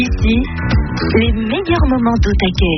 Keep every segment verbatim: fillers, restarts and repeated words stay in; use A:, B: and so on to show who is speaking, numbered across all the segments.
A: Ici, les meilleurs moments d'Au Taquet.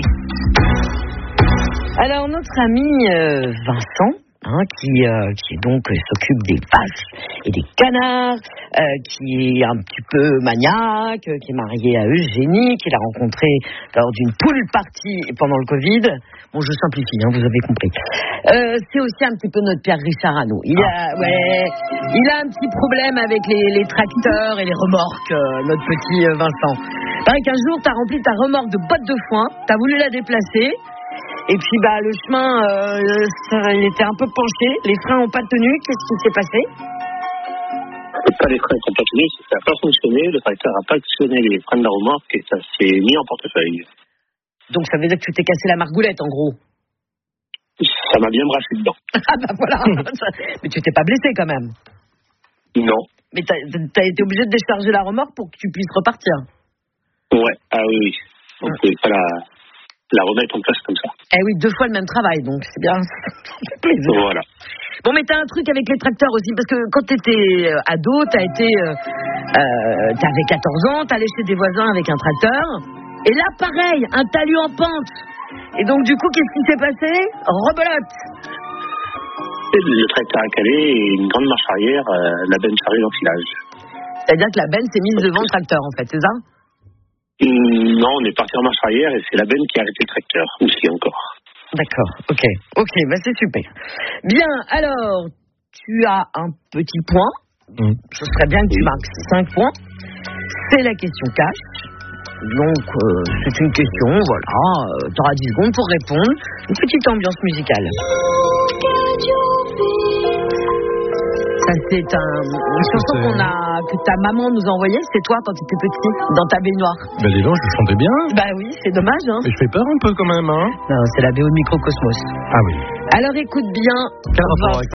B: Alors, notre ami euh, Vincent, hein, qui, euh, qui donc euh, s'occupe des vaches et des canards, euh, qui est un petit peu maniaque, euh, qui est marié à Eugénie, qu'il a rencontré lors d'une pool party pendant le Covid. Bon, je simplifie, hein, vous avez compris. Euh, c'est aussi un petit peu notre Pierre Richard à nous. Il a, ouais, il a un petit problème avec les, les tracteurs et les remorques, euh, notre petit euh, Vincent. Pareil qu'un jour, t'as rempli ta remorque de bottes de foin, t'as voulu la déplacer. Et puis bah le chemin, euh, ça, il était un peu penché, les freins n'ont pas tenu. Qu'est-ce qui s'est passé?
C: C'est pas les freins qui n'ont pas tenu, c'est que ça n'a pas fonctionné, le tracteur n'a pas actionné les freins de la remorque et ça s'est mis en portefeuille. Donc
B: ça veut dire que tu t'es cassé la margoulette en gros?
C: Ça m'a bien brassé dedans.
B: Ah bah voilà. Mais tu t'es pas blessé quand même?
C: Non.
B: Mais t'as, t'as été obligé de décharger la remorque pour que tu puisses repartir?
C: Ouais, ah oui, oui. On ne pouvait pas la... la remettre en place comme ça.
B: Eh oui, deux fois le même travail, donc c'est bien. Ça fait plaisir.
C: Voilà.
B: Bon, mais t'as un truc avec les tracteurs aussi, parce que quand t'étais ado, t'as été, euh, euh, t'avais quatorze ans, t'allais chez des voisins avec un tracteur, et là, pareil, un talus en pente. Et donc, du coup, qu'est-ce qui s'est passé? Rebelote.
C: Le tracteur a calé et une grande marche arrière, euh, la benne chargée d'enfilage.
B: C'est-à-dire que la benne s'est mise devant le tracteur, en fait, c'est ça?
C: Non, on est parti en marche arrière et c'est la benne qui a arrêté le tracteur, aussi encore.
B: D'accord, ok, ok, bah c'est super. Bien, alors, tu as un petit point, mmh. Ce serait bien que tu marques cinq points, c'est la question cash, donc euh, c'est une question, voilà, euh, tu auras dix secondes pour répondre, une petite ambiance musicale. Ça, c'est un, une chanson qu'on a, que ta maman nous a envoyée, c'est toi quand tu étais petit, dans ta baignoire.
D: Bah dis donc, je chantais bien.
B: Bah oui, c'est dommage, hein.
D: Mais je fais peur un peu quand même, hein.
B: Non, c'est la B O de Microcosmos.
D: Ah oui.
B: Alors écoute bien.
D: Quel rapport avec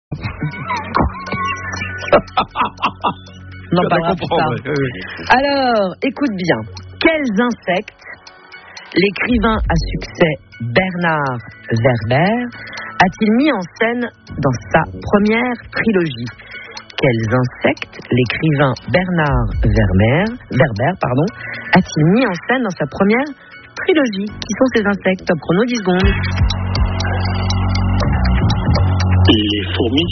B: Non, pas grave, ça. Oui. Alors, écoute bien. Quels insectes l'écrivain à succès Bernard Werber a-t-il mis en scène dans sa première trilogie? Quels insectes l'écrivain Bernard Werber, Werber pardon, a-t-il mis en scène dans sa première trilogie? Qui sont ces insectes? Top chrono, dix secondes.
C: Les fourmis.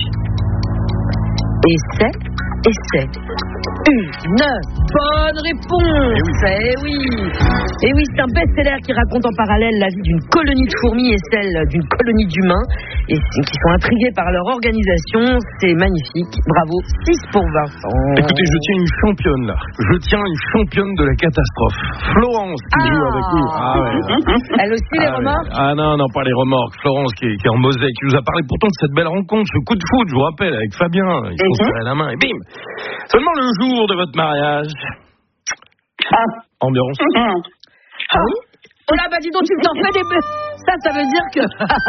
B: Et c'est, et c'est une bonne réponse. Eh oui. Et oui, c'est un best-seller qui raconte en parallèle la vie d'une colonie de fourmis et celle d'une colonie d'humains, et qui sont intrigués par leur organisation. C'est magnifique. Bravo. six pour Vincent.
D: Écoutez, je tiens une championne là. Je tiens une championne de la catastrophe. Florence qui
B: ah.
D: joue avec nous. Ah ouais.
B: Elle aussi les
D: ah
B: remorques?
D: Ouais. Ah non, non, pas les remorques. Florence qui est, qui est en Moselle, qui nous a parlé pourtant de cette belle rencontre, ce coup de foot, je vous rappelle, avec Fabien. Il se serrait la main et bim. Seulement le jour de votre mariage.
E: Ah.
D: Ambiance.
E: Mm-hmm.
B: Ah oui? Oh là, bah dis donc, tu t'en fais des... Ça, ça veut dire que...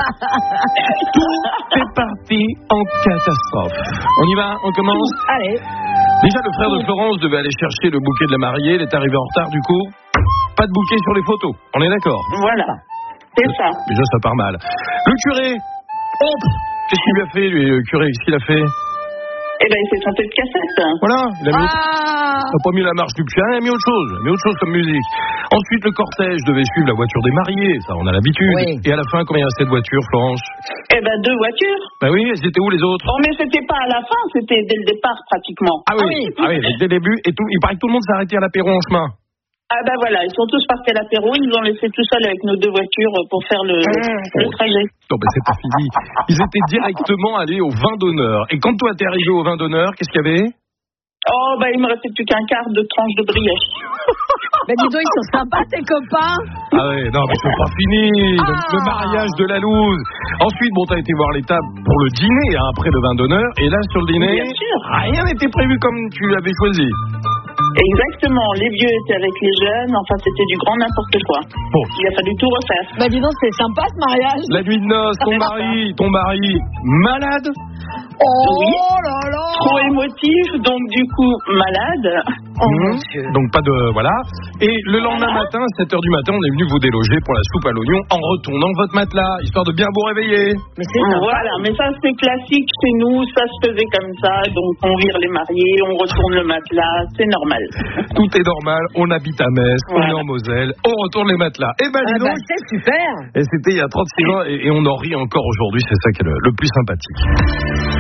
D: Tout est parti en catastrophe. On y va? On commence?
B: Allez.
D: Déjà, le frère de Florence devait aller chercher le bouquet de la mariée. Il est arrivé en retard, du coup. Pas de bouquet sur les photos. On est d'accord?
E: Voilà. C'est ça.
D: Déjà, ça part mal. Le curé. Oh, qu'est-ce qu'il lui a fait, lui, le curé? Qu'est-ce qu'il a fait?
E: Eh ben, il s'est chanté de cassette.
D: Voilà, il a mis,
B: ah
D: autre... il a pas mis la marche du piano, il a mis autre chose, il a mis autre chose comme musique. Ensuite, le cortège devait suivre la voiture des mariés, ça, on a l'habitude.
B: Oui.
D: Et à la fin, combien il restait de voitures, Florence?
E: Eh ben, deux voitures.
D: Bah oui, elles étaient où les autres?
E: Oh, mais c'était pas à la fin, c'était dès le départ, pratiquement.
D: Ah oui, ah oui, ah oui dès le début, et tout, il paraît que tout le monde s'est arrêté à l'apéro en chemin.
E: Ah ben voilà, ils sont tous partis à l'apéro, ils nous ont laissé tout seuls avec nos deux voitures pour faire le, mmh. le trajet.
D: Non mais c'est pas fini. Ils étaient directement allés au vin d'honneur. Et quand toi t'es arrivé au vin d'honneur, qu'est-ce qu'il y avait?
E: Oh ben il me restait plus qu'un quart de tranche de brioche.
B: Mais dis donc, ils sont sympas tes copains.
D: Ah ouais, non mais c'est pas fini. Le,
B: ah.
D: le mariage de la loose. Ensuite, bon t'as été voir les tables pour le dîner, hein, après le vin d'honneur. Et là sur le dîner,
E: bien sûr,
D: rien n'était prévu comme tu l'avais choisi.
E: Exactement, les vieux étaient avec les jeunes, enfin c'était du grand n'importe quoi.
D: Bon.
E: Il a fallu tout refaire.
B: Bah dis donc, c'est sympa ce mariage.
D: La nuit de noces, ton mari, ton mari, malade.
B: Oh
E: oui.
B: là là.
E: Trop émotif, donc du coup malade.
B: Oh
D: mmh.
B: mon Dieu.
D: Donc pas de... Voilà. Et le lendemain voilà. matin, sept heures du matin, on est venu vous déloger pour la soupe à l'oignon en retournant votre matelas, histoire de bien vous réveiller.
B: Mais c'est sympa.
E: Voilà, mais ça c'est classique chez nous, ça se faisait comme ça, donc on vire les mariés, on retourne le matelas, c'est normal.
D: Tout est normal, on habite à Metz,
E: Voilà.
D: on est en Moselle, on retourne les matelas. Et ben,
B: Ah
D: dis
B: bah,
D: donc,
B: c'est super.
D: et c'était il y a trente-six ans, et, et on en rit encore aujourd'hui, c'est ça qui est le, le plus sympathique.